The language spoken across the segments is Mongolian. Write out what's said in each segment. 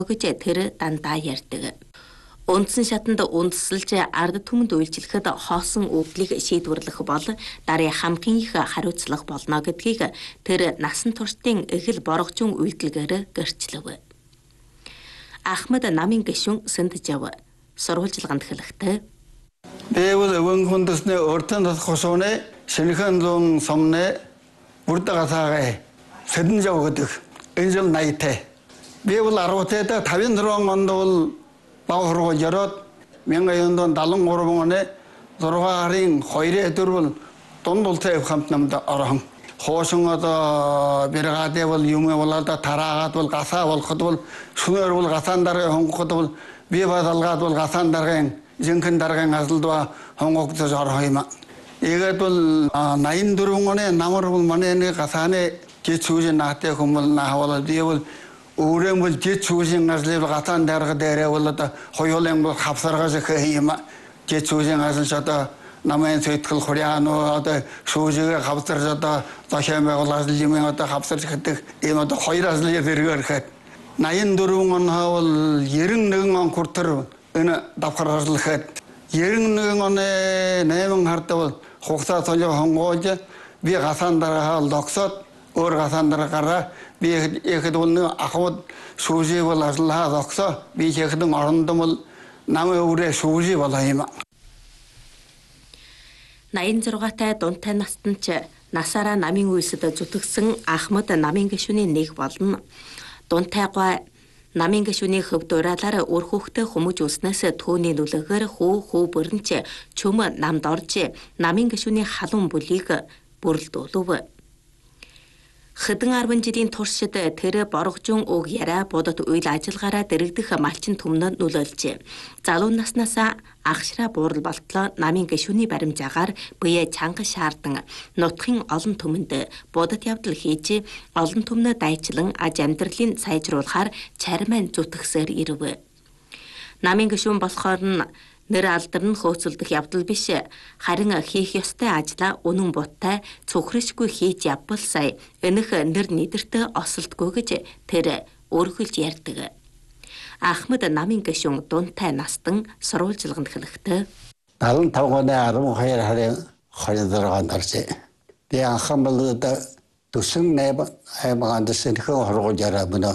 гэж тэр дандаа ярьдаг. Үндсэн шатанд үндэслэж ард түмэнд үйлчлэхэд хоосон өгдлийг шийдвэрлэх бол дарын хамгийн их хариуцлага болно гэдгийг тэр насан туршдын эхэл боргожун үйлдэлгээр гэрчлэв. Ахмад намын гишүүн Сэндэжав сурвалжилгаанд хэлэхдээ Дэвэл өвөн хүндэсний уртан хосооны шинхэн зүүн сомны бүрдгасаагаа Сэндэжав гэдэг энэ жил 80-тай. Дэвэл 10-тай 56 онд бол Баахруу жараад 1973 оны 6 сарын 2-нд дунд улсын хамт намд орхон. Хоосон одоо бэргаадээ бол юм болоод тараагаад бол гасаа болоход бол шөнөөр бол гасаан даргын хонгоход бол бие бадалгаад бол гасаан даргын жинхэнэ даргын асалдва хонгогдож орох юм. Ийгээд бол 84 оны намар бол манай нэг гасааны жид сүүжин наатай хүмүүс наавал дийл өөрөм бол жид сүүжин аслыг гасаан дарга дээрээ бол одоо хоёулын бол хавсаргаж их юм. Жид сүүжин асалж одоо намын сэтгэл хуряано одоо сүүжигээ хавсарж одоо зохиомыг бол асал юм одоо хавсарж гэдэг ийм одоо хоёр аслыг зэрэгэрхэд 84 он бол 91 он хүртэр энэ давхарлахад 91 оны 8 хард бол хугацаа солио хонгоож би гасаан дарга логсоод өөр гасаан даргаараа би ихэд бол ахвад сүүжиг бол аслаа логсоо би ихэдэн орондом бол намын өрөө сүүжиг болоо юм. 86-тай дунтай настан ч насаараа намын үйлсэд зүтгэсэн Ахмад намын гишүүний нэг болно. Дунтайгаа намын гишүүний хөв дураалаар өөр хүүхдээ хүмүүж үлснээс түүний нүлэгээр хүү бүрэнч чөм намд орж намын гишүүний халуун бүлийг бүрлдүүлв. Хэдэн 10 жилийн туршид тэр боргожун уг яриа бодот үйл ажиллагаараа дэрэгдэх малчин түмнөд нөлөөлж залуу наснаас ахшраа буурал болтлоо намын гишүүний баримжаагаар бие чанга шаардан нутгийн олон түмэнд бодот явдал хийж олон түмнө дайчлан аж амьдралын сайжруулахаар чармайн зүтгэсээр ирв. Намын гишүүн болохоор нь нэр алдарн хөөцөлдөх явдал биш харин хийх ёстой ажлаа үнэн буттай цөхрөшгүй хийж явбал сая энэх нэр нийтэртэй осолдгүй гэж тэр өргөлж ярьдаг. Ахмад намын гишүүн дунтай настан сурвалжилгаанд хэлэхдээ 75 оны 12 сарын 26-нд орж би анхамлууд төсөн 8 аймагт сэнхэн хоргож яраа мөнө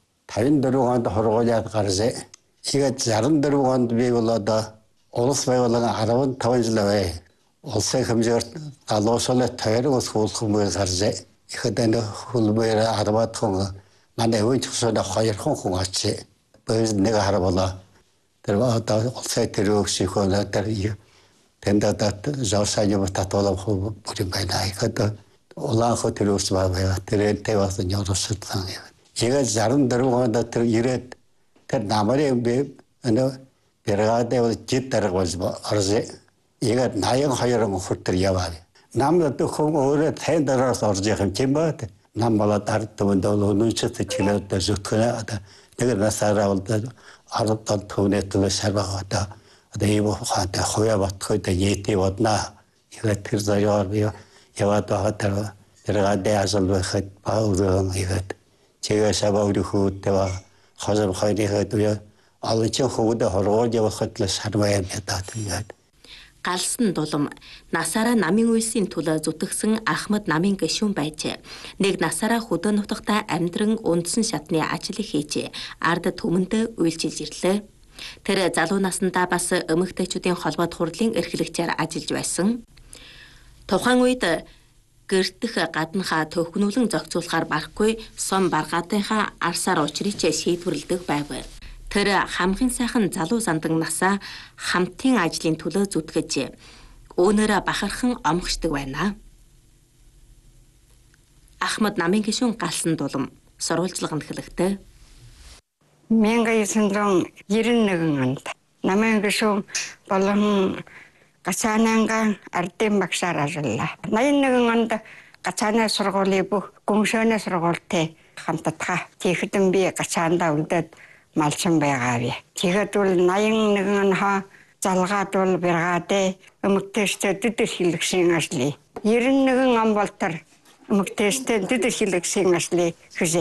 54 онд хоргожаад гарсэ. Тэгээд 64 онд би бол одоо улс байгууллага 15 жил бай. Улсын хэмжээгээр галуусал тойрог ус хуулхмээр саржээ. Ихэд энэ хулмээр 10 хүн манай өвч хөсөд 2 хүн очив. Бөөс нэг харвала. Тэр одоо улсын төрөөсөх хөлөө тэр тэндадат жавсаажим татвал хөө бүрэн байна. Ихэд улаан хөө төрөөс бая. Тэр тэвас нёросдсан. Тэгээд 64 онд тэр ирээд тэр намарын энэ бэргаадээ жид дарга болж орж игээд 82 хүртэр яваа. Намд хүн өөрөө тань дараас орж явах юм бат. Нам болоод ард түмэнд өнөөчөд чилээд зүтгэнэ одоо тэгээд насаараа бол ард түмнээ шарбаа одоо ийм хаатай хоя батхой дэйти бодна. Игээд тэр заяар яваад байгаа тэр бэргаадээ асал байхад баурын игээд чигээ сабаа өрхөөтэй хазар хайрыхад алчаа хөвдө хоргож явахад л сармаяа ядаад тэгээд галсан дулам насаараа намын үйлсийн төлөө зүтгэсэн Ахмад намын гишүүн байж нэг насаараа хөдөө нутагта амьдран үндсэн шатны ажил хийж ард түмэнд үйлчилж ирлээ. Тэр залуу наснда бас эмэгтэйчүүдийн холбоод хурлын эрхлэгчээр ажиллаж байсан. Тухайн үед гэртэх гаднахаа төвхнүүлэн зохицуулахаар барахгүй сум баргаатынхаа арсаар учрыг шийдвэрлэдэг байв. Тэр хамгийн сайхан залуу зандан насаа хамтын ажлын төлөө зүтгэж өөнөрөө бахархан омгшдаг байна. Ахмад намын гишүүн галсан дулам сурвалжилгаанд хэлэхдээ 1991 онд намын гишүүн болон гацаананга ардын багшаар ажиллаа. 81 онд гацааны сургуулийн бүх гүншөөний сургуультай хамтдаа тийхэдэн би гацаандаа үлдээд малчин байгаа би. Тэгээд бол 81 он залгаад бол бэргаадээ эмэгтэйчтэй дэдэр хилэгшин ажлыг 91 он бол тэр эмэгтэйчтэй дэдэр хилэгшин ажлыг